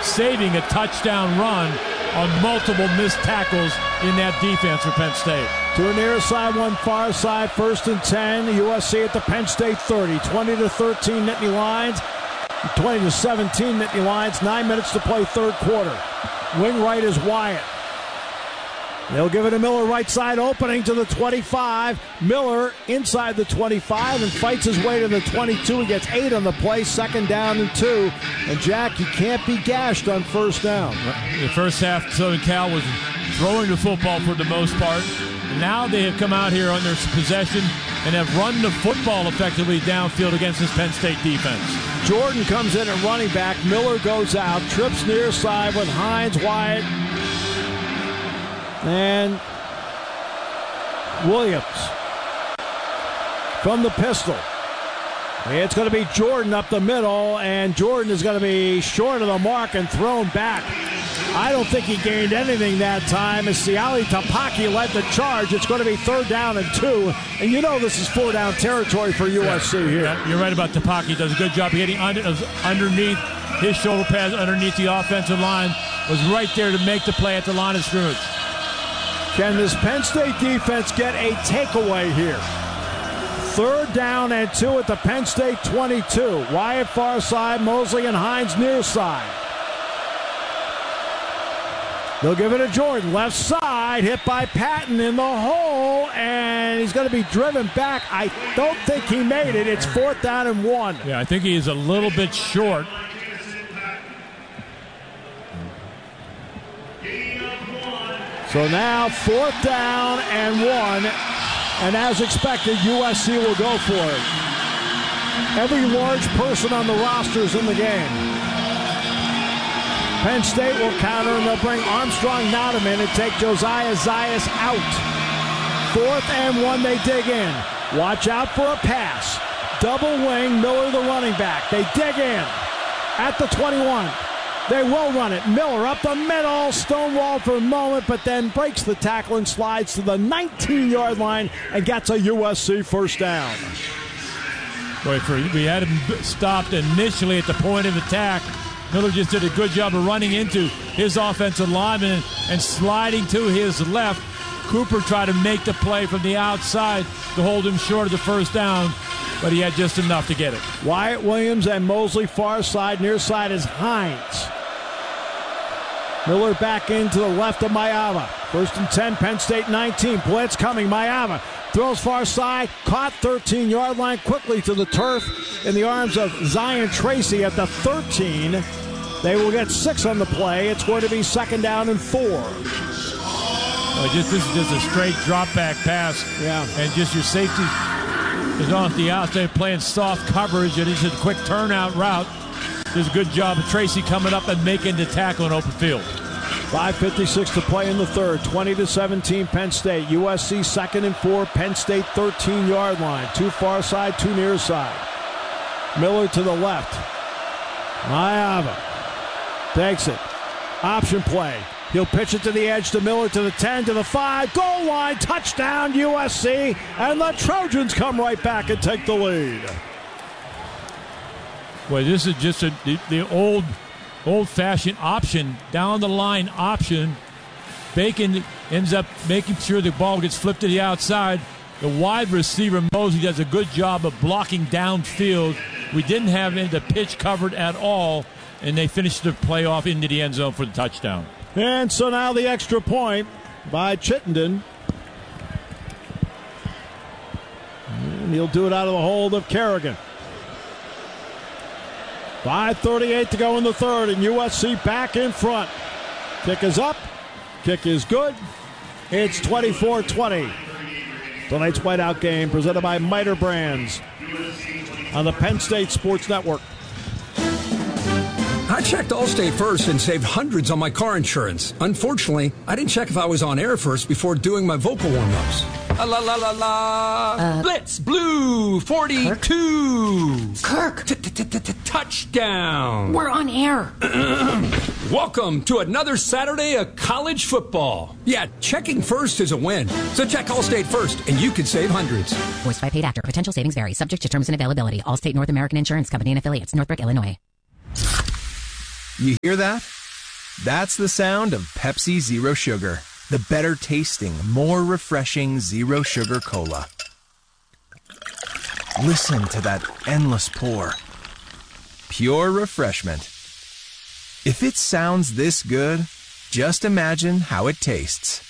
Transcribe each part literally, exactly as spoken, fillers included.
saving a touchdown run on multiple missed tackles in that defense for Penn State. Two near side, one far side, first and ten. U S C at the Penn State thirty. twenty to thirteen Nittany Lions. twenty to seventeen Nittany Lions. Nine minutes to play third quarter. Wing right is Wyatt. They'll give it to Miller, right side opening to the twenty-five. Miller inside the twenty-five and fights his way to the twenty-two. He gets eight on the play, second down and two. And Jack, you can't be gashed on first down. The first half, Southern Cal was throwing the football for the most part. Now they have come out here on their possession and have run the football effectively downfield against this Penn State defense. Jordan comes in at running back. Miller goes out, trips near side with Hines, Wyatt, and Williams from the pistol. It's going to be Jordan up the middle, and Jordan is going to be short of the mark and thrown back. I don't think he gained anything that time as Siali Tapaki led the charge. It's going to be third down and two, and you know this is four down territory for U S C here. Yeah, you're right about Tapaki. Does a good job getting under, underneath his shoulder pads, underneath the offensive line. Was right there to make the play at the line of scrimmage. Can this Penn State defense get a takeaway here? Third down and two at the Penn State twenty-two. Wyatt far side, Mosley and Hines near side. They'll give it to Jordan. Left side, hit by Patton in the hole, and he's going to be driven back. I don't think he made it. It's fourth down and one. Yeah, I think he is a little bit short. So now fourth down and one, and as expected, U S C will go for it. Every large person on the roster is in the game. Penn State will counter, and they'll bring Armstrong Nottam in and take Josiah Zayas out. Fourth and one, they dig in. Watch out for a pass. Double wing, Miller the running back. They dig in at the twenty-one. They will run it. Miller up the middle, stonewalled for a moment, but then breaks the tackle and slides to the nineteen-yard line and gets a U S C first down. Boy, for, we had him stopped initially at the point of attack. Miller just did a good job of running into his offensive lineman and, and sliding to his left. Cooper tried to make the play from the outside to hold him short of the first down, but he had just enough to get it. Wyatt Williams and Mosley far side. Near side is Hines. Miller back into the left of Mayava. First and ten, Penn State nineteen. Blitz coming, Mayava throws far side, caught thirteen-yard line, quickly to the turf in the arms of Zion Tracy at the thirteen. They will get six on the play. It's going to be second down and four. Well, just, this is just a straight drop-back pass. Yeah. And just your safety is on the outside playing soft coverage, and it's a quick turnout route. Does a good job of Tracy coming up and making the tackle in open field. five fifty-six to play in the third. twenty to seventeen Penn State. U S C second and four. Penn State thirteen-yard line. Two far side, two near side. Miller to the left. Mayava takes it. Option play. He'll pitch it to the edge to Miller, to the ten, to the five. Goal line, touchdown U S C. And the Trojans come right back and take the lead. Well, this is just a, the, the old, old-fashioned option, down-the-line option. Bacon ends up making sure the ball gets flipped to the outside. The wide receiver, Mosley, does a good job of blocking downfield. We didn't have the pitch covered at all, and they finished the play off into the end zone for the touchdown. And so now the extra point by Chittenden. And he'll do it out of the hold of Kerrigan. five thirty-eight to go in the third, and U S C back in front. Kick is up. Kick is good. It's twenty-four twenty. Tonight's Whiteout game presented by Miter Brands on the Penn State Sports Network. I checked Allstate first and saved hundreds on my car insurance. Unfortunately, I didn't check if I was on air first before doing my vocal warm-ups. La la la la la. Uh, Blitz Blue forty-two. Kirk. Touchdown. We're on air. Welcome to another Saturday of college football. Yeah, checking first is a win. So check Allstate first, and you could save hundreds. Voiced by paid actor. Potential savings vary. Subject to terms and availability. Allstate North American Insurance Company and affiliates. Northbrook, Illinois. You hear that? That's the sound of Pepsi Zero Sugar, the better tasting, more refreshing Zero Sugar Cola. Listen to that endless pour. Pure refreshment. If it sounds this good, just imagine how it tastes.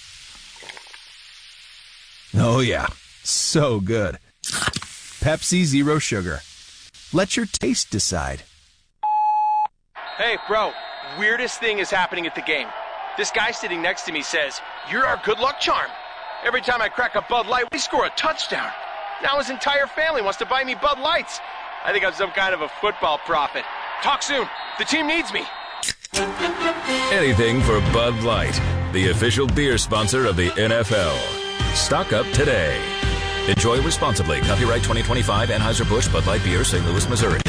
Oh yeah, so good. Pepsi Zero Sugar. Let your taste decide. Hey, bro, weirdest thing is happening at the game. This guy sitting next to me says, "You're our good luck charm." Every time I crack a Bud Light, we score a touchdown. Now his entire family wants to buy me Bud Lights. I think I'm some kind of a football prophet. Talk soon. The team needs me. Anything for Bud Light, the official beer sponsor of the N F L. Stock up today. Enjoy responsibly. Copyright twenty twenty-five Anheuser-Busch Bud Light Beer, Saint Louis, Missouri.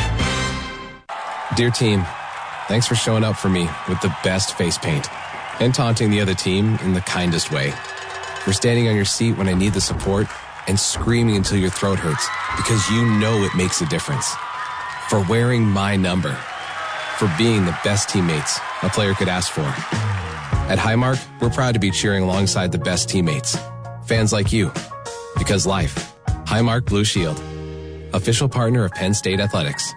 Dear team, thanks for showing up for me with the best face paint and taunting the other team in the kindest way. For standing on your seat when I need the support and screaming until your throat hurts because you know it makes a difference. For wearing my number. For being the best teammates a player could ask for. At Highmark, we're proud to be cheering alongside the best teammates. Fans like you. Because life. Highmark Blue Shield. Official partner of Penn State Athletics.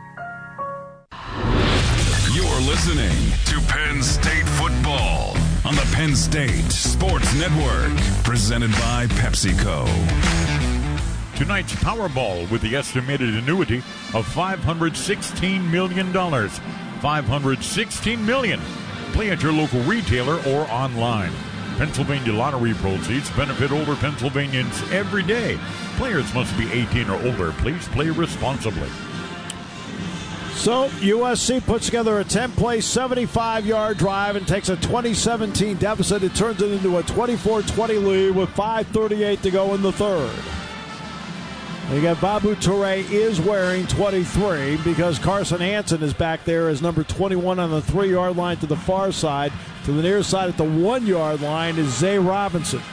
You're listening to Penn State football on the Penn State Sports Network. Presented by PepsiCo. Tonight's Powerball with the estimated annuity of five hundred sixteen million dollars. five hundred sixteen million dollars. Play at your local retailer or online. Pennsylvania lottery proceeds benefit older Pennsylvanians every day. Players must be eighteen or older. Please play responsibly. So, U S C puts together a ten-play, seventy-five-yard drive and takes a twenty seventeen deficit. It turns it into a twenty-four twenty lead with five thirty-eight to go in the third. And again, Babu Toure is wearing twenty-three because Carson Hansen is back there as number twenty-one on the three-yard line to the far side. To the near side at the one-yard line is Zay Robinson.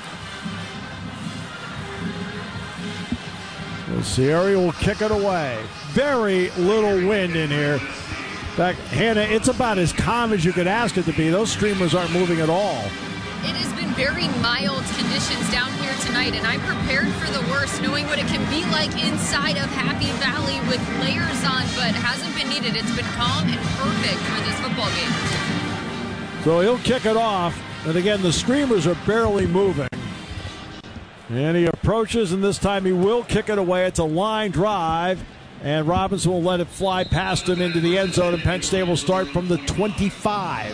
The Sierra will kick it away. Very little wind in here. In fact, Hannah, it's about as calm as you could ask it to be. Those streamers aren't moving at all. It has been very mild conditions down here tonight, and I'm prepared for the worst, knowing what it can be like inside of Happy Valley with layers on, but it hasn't been needed. It's been calm and perfect for this football game. So he'll kick it off, and again, the streamers are barely moving. And he approaches, and this time he will kick it away. It's a line drive, and Robinson will let it fly past him into the end zone, and Penn State will start from the twenty-five.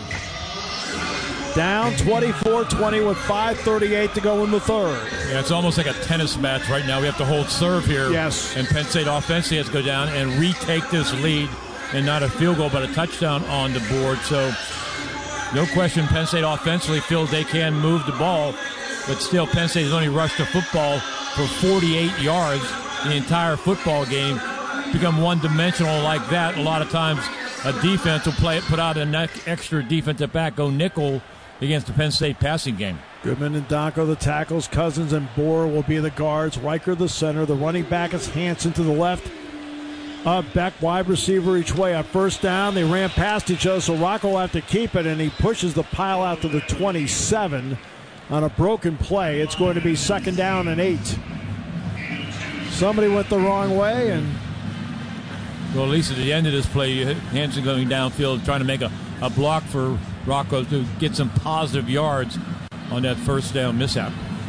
Down twenty-four twenty with five thirty-eight to go in the third. Yeah, it's almost like a tennis match right now. We have to hold serve here. Yes. And Penn State offensively has to go down and retake this lead, and not a field goal, but a touchdown on the board. So no question Penn State offensively feels they can move the ball, but still Penn State has only rushed the football for forty-eight yards the entire football game. Become one-dimensional like that. A lot of times a defense will play it, put out an extra defensive back, go nickel against the Penn State passing game. Goodman and Donko the tackles. Cousins and Bohr will be the guards. Riker the center. The running back is Hansen to the left. Uh, back wide receiver each way. On first down, they ran past each other, so Rocco will have to keep it, and he pushes the pile out to the twenty-seven on a broken play. It's going to be second down and eight. Somebody went the wrong way, and well, at least at the end of this play, Hansen going downfield trying to make a, a block for Rocco to get some positive yards on that first down mishap.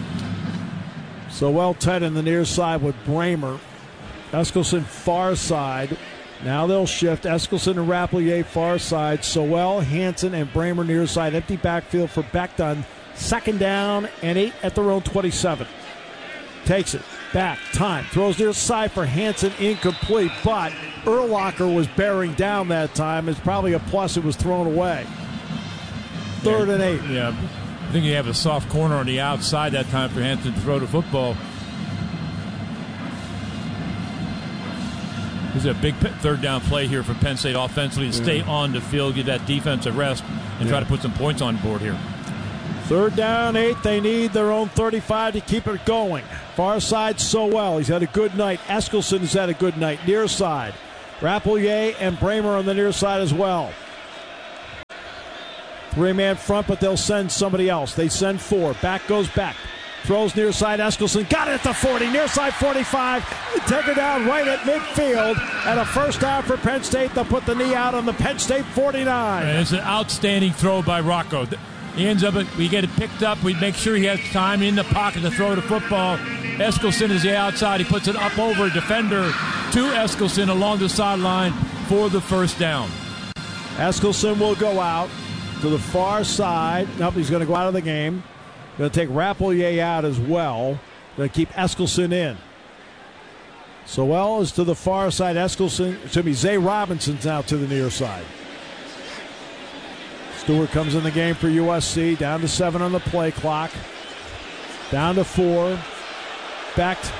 So well Ted in the near side with Bramer. Eskelson far side. Now they'll shift. Eskelson and Rapplier far side. Sowell, Hansen, and Bramer near side. Empty backfield for Becton. Second down and eight at their own twenty-seven. Takes it. Back. Time. Throws near side for Hansen. Incomplete. But Urlacher was bearing down that time. It's probably a plus. It was thrown away. Third yeah, and eight. Yeah. I think you have a soft corner on the outside that time for Hansen to throw the football. This is a big third down play here for Penn State offensively to yeah. stay on the field, get that defensive rest, and yeah. try to put some points on board here. Third down, eight. They need their own thirty-five to keep it going. Far side, Sowell. He's had a good night. Eskelson has had a good night. Near side. Rapplier and Bramer on the near side as well. Three-man front, but they'll send somebody else. They send four. Back goes back. Throws near side. Eskelson got it at the forty. Near side forty-five. Take it down right at midfield. And a first down for Penn State. They'll put the knee out on the Penn State forty-nine. And it's an outstanding throw by Rocco. He ends up, we get it picked up. We make sure he has time in the pocket to throw the football. Eskelson is the outside. He puts it up over a defender to Eskelson along the sideline for the first down. Eskelson will go out to the far side. Nope, he's going to go out of the game. Going to take Rappleyea out as well. Going to keep Eskelson in. Sowell is to the far side. Eskelson, excuse me, Zay Robinson's now to the near side. Stewart comes in the game for U S C. Down to seven on the play clock. Down to four. Back. To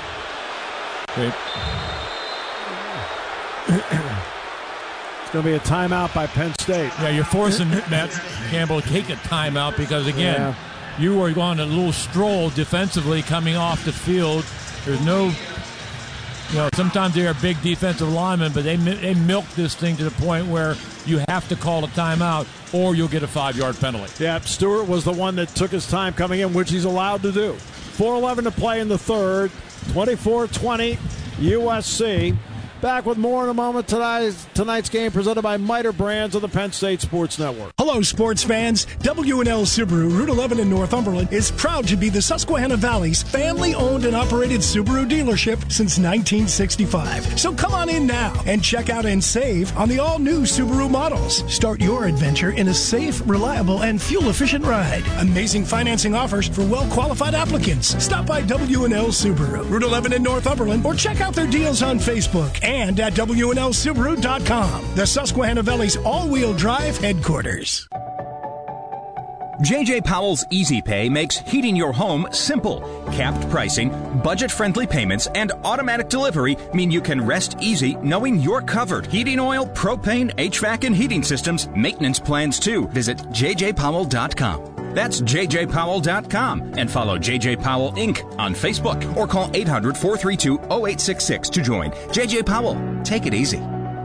It's going to be a timeout by Penn State. Yeah, you're forcing Matt Campbell to take a timeout because, again, yeah. you were on a little stroll defensively coming off the field. There's no, you know, sometimes they are big defensive linemen, but they they milk this thing to the point where you have to call a timeout or you'll get a five-yard penalty. Yeah, Stewart was the one that took his time coming in, which he's allowed to do. four eleven to play in the third. twenty-four twenty, U S C. Back with more in a moment. Tonight's, tonight's game presented by Miter Brands of the Penn State Sports Network. Hello, sports fans. W and L Subaru, Route eleven in Northumberland, is proud to be the Susquehanna Valley's family-owned and operated Subaru dealership since nineteen sixty-five. So come on in now and check out and save on the all-new Subaru models. Start your adventure in a safe, reliable, and fuel-efficient ride. Amazing financing offers for well-qualified applicants. Stop by W and L Subaru, Route eleven in Northumberland, or check out their deals on Facebook and at W N L Subaru dot com, the Susquehanna Valley's all-wheel drive headquarters. J J Powell's Easy Pay makes heating your home simple. Capped pricing, budget-friendly payments, and automatic delivery mean you can rest easy knowing you're covered. Heating oil, propane, H V A C, and heating systems, maintenance plans too. Visit J J Powell dot com. That's J J Powell dot com and follow J J Powell Incorporated on Facebook or call eight hundred, four three two, oh eight six six to join. J J Powell, take it easy.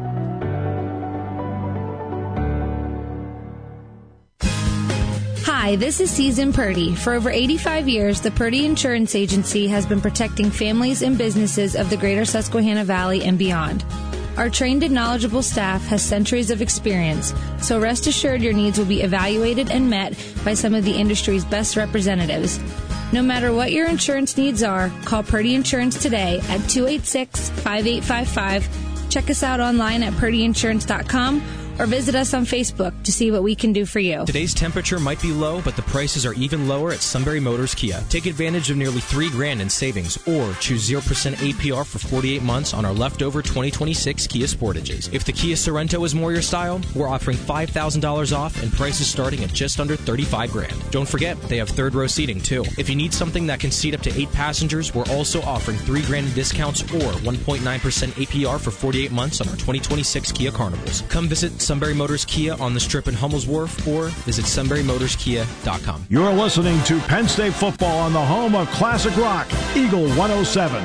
Hi, this is Susan Purdy. For over eighty-five years, the Purdy Insurance Agency has been protecting families and businesses of the greater Susquehanna Valley and beyond. Our trained and knowledgeable staff has centuries of experience, so rest assured your needs will be evaluated and met by some of the industry's best representatives. No matter what your insurance needs are, call Purdy Insurance today at two eight six, five eight five five. Check us out online at purdy insurance dot com or visit us on Facebook to see what we can do for you. Today's temperature might be low, but the prices are even lower at Sunbury Motors Kia. Take advantage of nearly three grand in savings, or choose zero percent A P R for forty-eight months on our leftover twenty twenty-six Kia Sportages. If the Kia Sorento is more your style, we're offering five thousand dollars off and prices starting at just under thirty-five grand. Don't forget, they have third row seating too. If you need something that can seat up to eight passengers, we're also offering three grand in discounts or one point nine percent A P R for forty-eight months on our twenty twenty-six Kia Carnivals. Come visit Sunbury Motors Kia on the Strip in Hummel's Wharf or visit sunbury motors kia dot com. You're listening to Penn State football on the home of classic rock, Eagle one oh seven.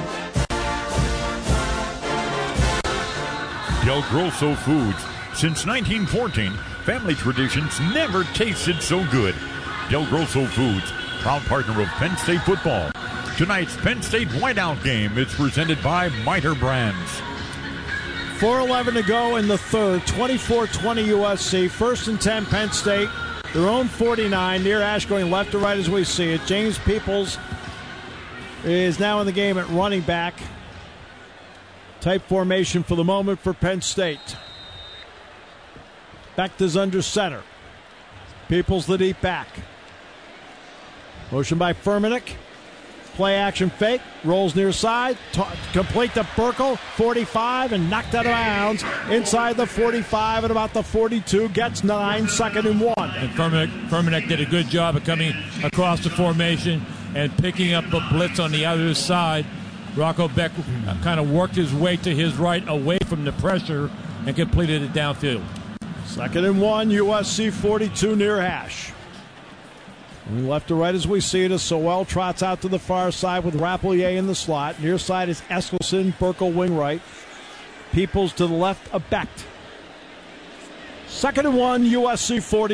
Del Grosso Foods. Since nineteen fourteen, family traditions never tasted so good. Del Grosso Foods, proud partner of Penn State football. Tonight's Penn State Whiteout game is presented by Miter Brands. four eleven to go in the third. twenty-four twenty U S C. First and ten, Penn State. Their own forty-nine. Near Ash going left to right as we see it. James Peoples is now in the game at running back. Type formation for the moment for Penn State. Becht is under center. Peoples the deep back. Motion by Furmanek. Play action fake, rolls near side, t- complete to Burkle, forty-five, and knocked out of bounds inside the forty-five at about the forty-two, gets nine, second and one. And Furmanek, Furmanek did a good job of coming across the formation and picking up a blitz on the other side. Rocco Becht kind of worked his way to his right away from the pressure and completed it downfield. Second and one, U S C forty-two near hash. And left to right as we see it as Sowell trots out to the far side with Rappleyea in the slot. Near side is Eskelson, Burkle wing right. Peoples to the left of Becht. Second and one, U S C forty.